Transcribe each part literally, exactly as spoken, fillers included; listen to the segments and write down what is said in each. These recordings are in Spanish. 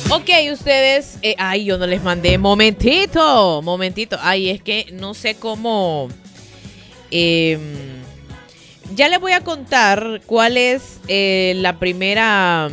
Ok, ustedes, eh, ay, yo no les mandé, momentito, momentito, ay, es que no sé cómo, eh, ya les voy a contar cuál es eh, la primera,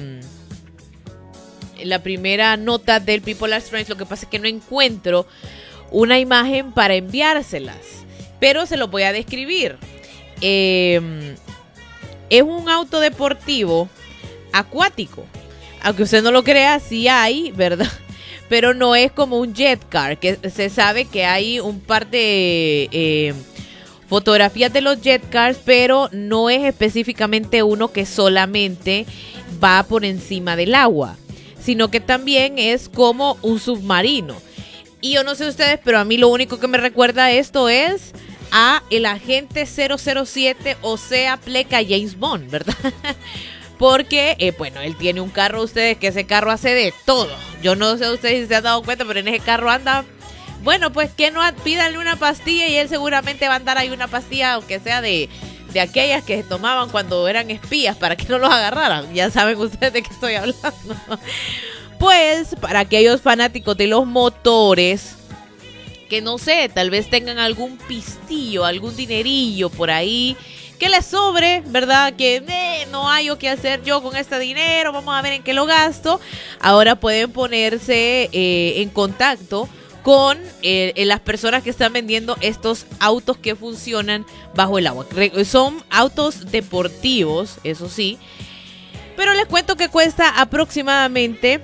la primera nota del People Are Strange. Lo que pasa es que no encuentro una imagen para enviárselas, pero se lo voy a describir. Eh, es un auto deportivo acuático. Aunque usted no lo crea, sí hay, ¿verdad? Pero no es como un jet car, que se sabe que hay un par de eh, fotografías de los jet cars, pero no es específicamente uno que solamente va por encima del agua, sino que también es como un submarino. Y yo no sé ustedes, pero a mí lo único que me recuerda esto es a el agente cero cero siete, o sea, pleca James Bond, ¿verdad? Porque, eh, bueno, él tiene un carro, ustedes, que ese carro hace de todo. Yo no sé ustedes si se han dado cuenta, pero en ese carro anda... Bueno, pues que no pídanle una pastilla y él seguramente va a andar ahí una pastilla, aunque sea de, de aquellas que se tomaban cuando eran espías para que no los agarraran. Ya saben ustedes de qué estoy hablando. Pues, para aquellos fanáticos de los motores, que no sé, tal vez tengan algún pistillo, algún dinerillo por ahí que les sobre, ¿verdad? Que eh, no hay o qué hacer yo con este dinero, vamos a ver en qué lo gasto. Ahora pueden ponerse eh, en contacto con eh, las personas que están vendiendo estos autos que funcionan bajo el agua. Son autos deportivos, eso sí, pero les cuento que cuesta aproximadamente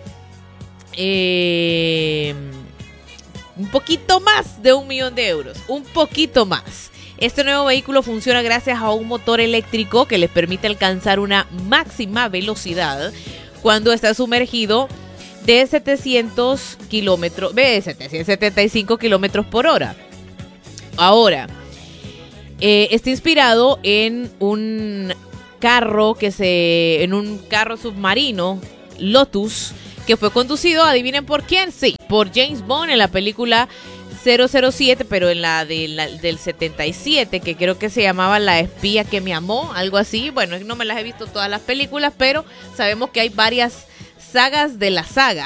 eh, un poquito más de un millón de euros, un poquito más. Este nuevo vehículo funciona gracias a un motor eléctrico que les permite alcanzar una máxima velocidad cuando está sumergido de setecientos kilómetros, de setecientos setenta y cinco kilómetros por hora. Ahora, eh, está inspirado en un carro que se, en un carro submarino Lotus que fue conducido, adivinen por quién, sí, por James Bond en la película cero cero siete, pero en la, de, la del setenta y siete, que creo que se llamaba La espía que me amó, algo así. Bueno, no me las he visto todas las películas, pero sabemos que hay varias sagas de la saga.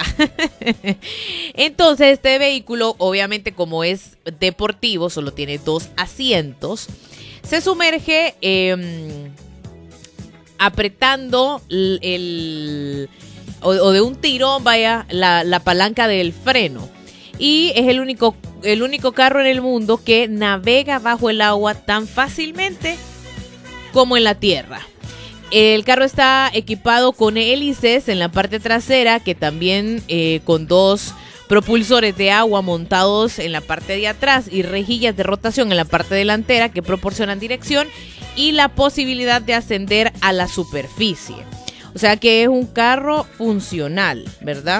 Entonces, este vehículo, obviamente, como es deportivo, solo tiene dos asientos, se sumerge eh, apretando el, el o, o de un tirón, vaya, la, la palanca del freno. Y es el único, el único carro en el mundo que navega bajo el agua tan fácilmente como en la tierra. El carro está equipado con hélices en la parte trasera, que también eh, con dos propulsores de agua montados en la parte de atrás y rejillas de rotación en la parte delantera que proporcionan dirección y la posibilidad de ascender a la superficie. O sea que es un carro funcional, ¿verdad?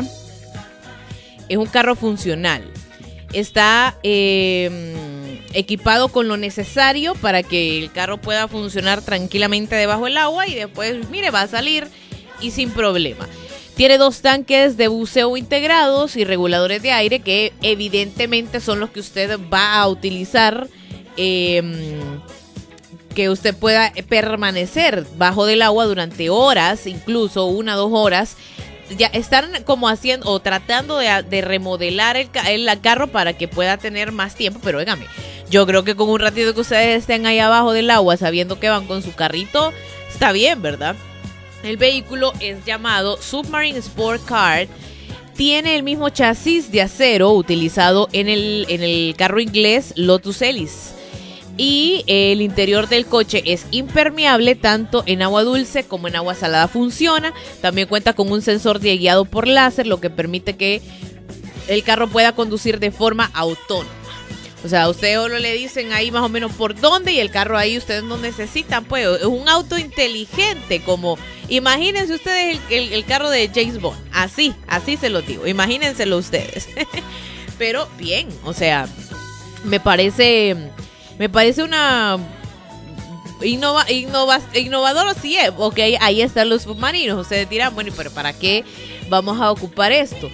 Es un carro funcional. Está eh, equipado con lo necesario para que el carro pueda funcionar tranquilamente debajo del agua y después, mire, va a salir y sin problema. Tiene dos tanques de buceo integrados y reguladores de aire que evidentemente son los que usted va a utilizar, eh, que usted pueda permanecer bajo del agua durante horas, incluso una o dos horas. Ya están como haciendo o tratando de, de remodelar el, el carro para que pueda tener más tiempo, pero óigame, yo creo que con un ratito que ustedes estén ahí abajo del agua sabiendo que van con su carrito, está bien, ¿verdad? El vehículo es llamado Submarine Sport Car, tiene el mismo chasis de acero utilizado en el, en el carro inglés Lotus Elise. Y el interior del coche es impermeable tanto en agua dulce como en agua salada. Funciona. También cuenta con un sensor de guiado por láser, lo que permite que el carro pueda conducir de forma autónoma. O sea, ustedes solo le dicen ahí más o menos por dónde y el carro ahí ustedes no necesitan. Pues es un auto inteligente, como imagínense ustedes el, el, el carro de James Bond. Así, así se lo digo. Imagínenselo ustedes. Pero bien, o sea, me parece... Me parece una innova, innova, innovador, sí es. Ok, ahí están los submarinos. Ustedes dirán, bueno, pero ¿para qué vamos a ocupar esto?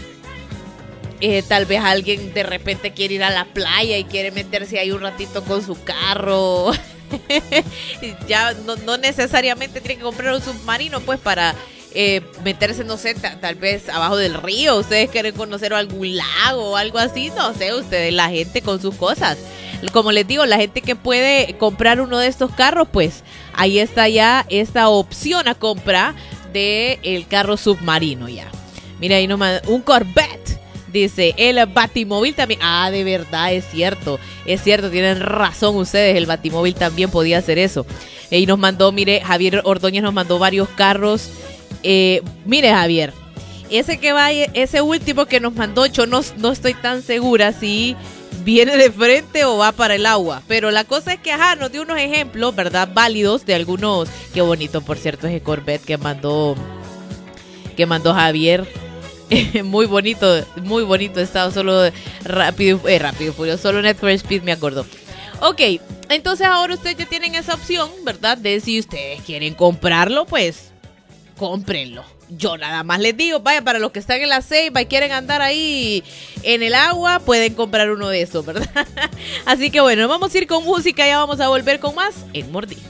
Eh, tal vez alguien de repente quiere ir a la playa y quiere meterse ahí un ratito con su carro. Ya no, no necesariamente tiene que comprar un submarino pues para eh, meterse, no sé, ta- tal vez abajo del río. Ustedes quieren conocer algún lago o algo así, no sé, ustedes, la gente con sus cosas. Como les digo, la gente que puede comprar uno de estos carros, pues ahí está ya esta opción a compra de el carro submarino ya. Mira, ahí nomás, un Corvette. Dice, el Batimóvil también. Ah, de verdad, es cierto. Es cierto, tienen razón ustedes. El Batimóvil también podía hacer eso. Y nos mandó, mire, Javier Ordóñez nos mandó varios carros. Eh, mire, Javier, ese que va, ese último que nos mandó, yo no, no estoy tan segura si viene de frente o va para el agua. Pero la cosa es que, ajá, nos dio unos ejemplos, ¿verdad? Válidos de algunos. Qué bonito, por cierto, ese Corvette que mandó, que mandó Javier. Muy bonito, muy bonito. Estaba solo rápido, eh, rápido, furioso. Solo Need for Speed me acordó. Ok, entonces ahora ustedes ya tienen esa opción, ¿verdad? De si ustedes quieren comprarlo, pues cómprenlo. Yo nada más les digo, vaya, para los que están en la ceiba y quieren andar ahí en el agua, pueden comprar uno de esos, ¿verdad? Así que bueno, vamos a ir con música, ya vamos a volver con más en Mordiscos.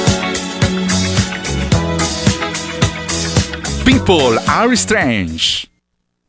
People are strange.